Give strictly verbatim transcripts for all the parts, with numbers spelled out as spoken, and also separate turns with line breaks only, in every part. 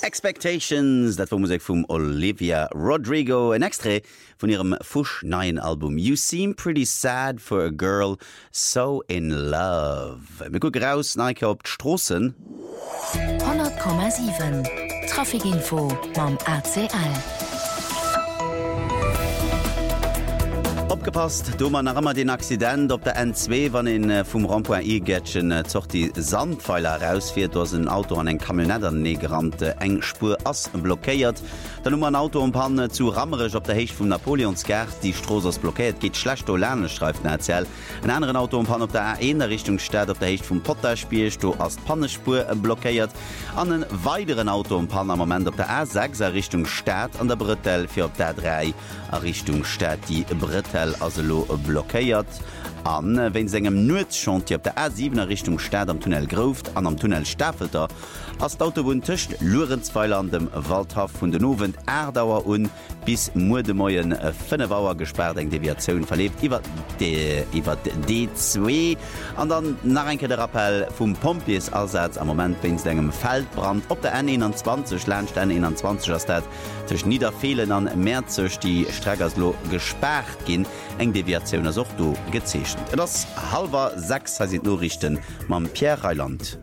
Expectations, dat war Musik vum Olivia Rodrigo, en Extre von ihrem fusch neuen Album You Seem Pretty Sad for a Girl So in Love. Wir gucken raus, Nike op d'Strossen.
hundert Komma sieben Trafikinfo mam A C L.
Opgepasst, do man nach immer den Accident op der N zwei, wann in vum Rampoint I-Gätschen äh, zocht die Sandpfeiler rausfährt, dats ein Auto an eng Kamionetter negerant äh, eng Spur ass blockéiert. Dann um ein Auto um Panne zu rammerech op der Hecht vum Napoleonsgerd, die Stroos blockiert, geht schlecht o Lerne schreift erzähl. Ein anderen Auto um Pan op der A eins der Richtung steht, op der Hecht vum Potterspielst du as Pannespur äh, blockéiert. An einen weiteren Auto um Pan am Moment op der A sechs der Richtung steht, an der Brettel fir op der drei a Richtung steht die Brettel also blockéiert an wenn segem Nut schon op der A sieben Richtung Stadt am Tunnel groft an am Tunnel Staffelter as d'Autobun tischcht Lorenzpfeiler an dem Waldhaft vun den Nowen Erdauer un bis Mudemoien fünf Bauer gesperrt eng Deviationun verlebt iwwer iwwer D zwei an dann nach enke der Appell vum Pompiers Ersatz am moment wenn engem Feldbrand op der N einundzwanzig Lernst N einundzwanzig Stadt tech Niederfehlen an Märzech die Streckerslo gesperrt gin eng Deviationun as du gezeschen. Das halber sechs sind Nachrichten mam Pierre Reiland.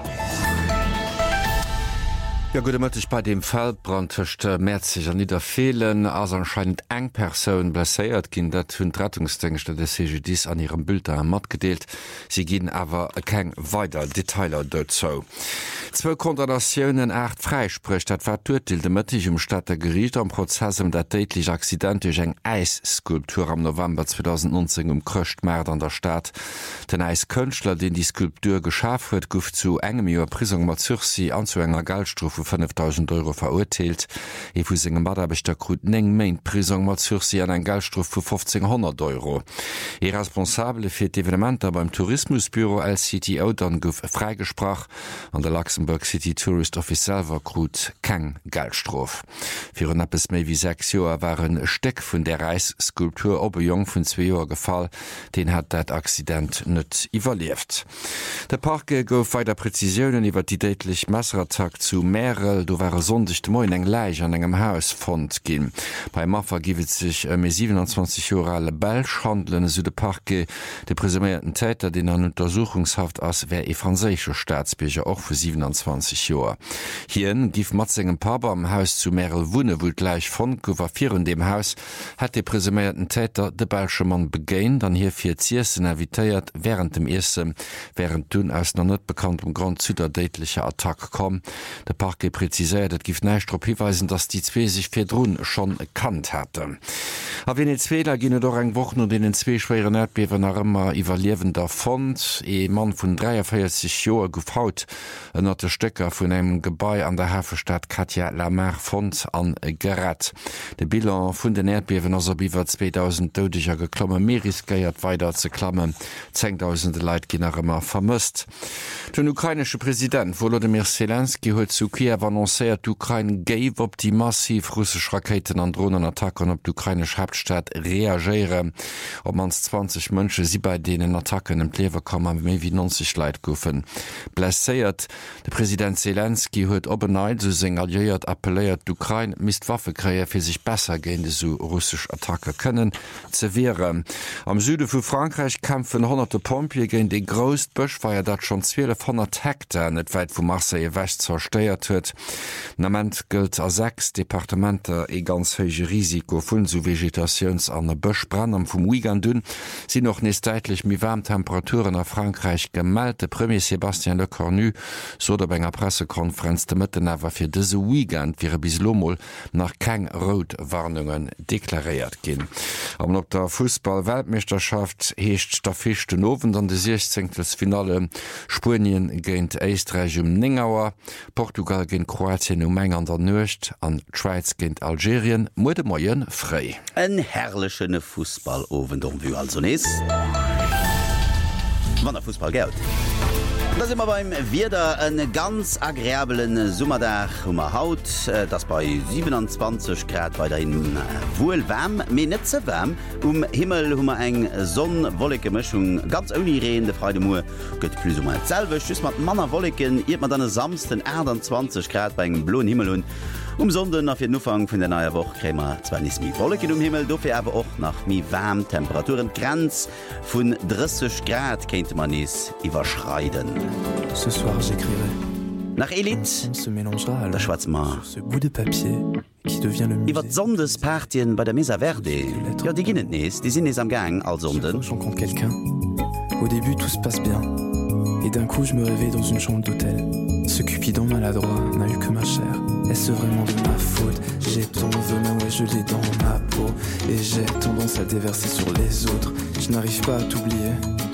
Ja gut ich bei dem Feldbrand töchte März sich an nieder fehlen as anscheinend eng Person blessiert gin dat hunn Rettungsdenkste der C G D an ihrem Bild mat gedeelt. Sie gin awer keng weiter Detailer dazu. Zwei Kondamnationen acht freispricht dat war tutil de Mëttich um Stadt der Gericht am Prozess um dat tätlich Accident durch eng Eisskulptur am November zweitausendneunzehn um Kröcht Märd an der Stadt. Den Eiskönchtler, den die Skulptur geschaf huet, gouf zu engem Joer Prisung mat Zürsi an zu enger Geldstrophe fünftausend Euro verurteilt. E vu segem Bad habe ich der Grut neng Main Prisung mat Zürsi an ein Geldstrof vu fünfzehnhundert Euro. E responsable fir d'Evenementer beim Tourismusbüro L C T O dann gouf freigesprach an der Luxemburg City Tourist Office selber krut keng Geldstrof. Für ein appes méi wie sechs Joer waren Steck vun der Reisskulptur op Jong vun zwei Joer gefall, den hat dat Accident net überlebt. Der Parke gouf weiter Präzisionen iwwer die tätlich Messerattack zu Märe, do war sondigt moin eng Leich an engem Haus fond gin. Bei Maffer givet sich äh, me siebenundzwanzig Jahre Belsch handeln so de Parke de presumierten Täter, den an Untersuchungshaft ass wär e franzésche Staatsbürger auch für siebenundzwanzig Joer. Hien gif Matzingem Papa am Haus zu Merel Wune wo gleich von gouverieren dem Haus hat de presumierten Täter de Belsche Mann begéint, dann hier vier Ziersen ervitéiert während dem ersten während dun aus der net bekanntem Grund zu der deitliche Attack kom. Der Parke präziséiert, dat gift neistrop hinweisen, dass die zwee sich fir Drun schon erkannt hatte. A Venezuela ginne doch eng wochen und in den zwee schweren Erdbewen nach immer evaluierender Fond. E Mann vun dreiundvierzig Joer gouf haut ënner der Stecker vun einem Gebäi an der Hafenstadt Katja Lamar Fond an gerett. De Bilan vun den Erdbewen as biwer zweitausend deudiger geklomme Meeresgeiert weiter ze klammen. zehntausende Leiit gin nach immer vermisst. Den ukrainische Präsident Volodymyr Zelensky huet zu Kiew annoncéiert, d'Ukraine géif op die massiv russsisch Raketen an Drohnenattacken op d'ukrainisch Hauptstadt reagiere. Ob mans zwanzig Mënsche sie bei denen Attacken im Plewe kommen méi wie neunzig Leiit goufen. Blessiert, de Präsident Zelensky huet obeneit so signaliert appelléiert d'Ukraine mist Waffekräier fir sich besser gehende so russsisch Attacke können ze wehren. Am Süde vu Frankreich kämpfen hunderte Pompier gegen de grost Bëchfeier dat schon zwölfhundert Hektar net weit vu Marseille West zersteiert huet. Nament gilt a sechs Departementer e ganz hege Risiko vun zu Vegetations an der Bëchbrand am vum Weekend dun sie noch nes deitlich mi Wärmtemperaturen a Frankreich gemeldt. De Premier Sébastien Lecornu so der benger Pressekonferenz de Mëtten awer fir dëse Weekend wie bis Lomoll nach keng Rotwarnungen deklariert gin. Am op der Fußball-Weltmeisterschaft heescht der fichte Nowen an de sechzehntes Finale Spurien géint Eistreich um Ningauer, Portugal géint Kroatien um eng an der Nøcht, an Schweiz géint Algerien Mude Moien frei.
En herrlechene Fußballowen um wie also nees. Wann der Fußball gelt. Da immer beim wieder en ganz agréablen Summerdach hummer Haut, das bei siebenundzwanzig Grad weiter in wohlwärm me netze wärm um Himmel hummer eng sonnenwollige Mischung ganz unireen de Freude Mu gött plus selbe schüss mat Manner Wolken ir man dann samsten zwanzig Grad bei eng bloen Himmel hun. Um Sonden auf den Ufang vun der neue Woche krämer zwar nicht mi Wolken um Himmel, dofir aber auch nach mi warm Temperaturen Grenz vun dreißig Grad kennt man is überschreiten.
Ce soir j'écrirai.
Nach Elite
se mélangera à
der Schwarzmar.
ce bout de papier qui devient le musée.
Iwer Sondespartien bei der Mesa Verde. Ja, die ginnet nees, die sind es am Gang als Sonden.
Je rencontre quelqu'un. Au début tout se passe bien. Et d'un coup je me réveille dans une chambre d'hôtel. Ce Cupidon maladroit n'a eu que ma chair. Est-ce vraiment de ma faute? J'ai ton venin, ouais je l'ai dans ma peau. Et j'ai tendance à déverser sur les autres. Je n'arrive pas à t'oublier.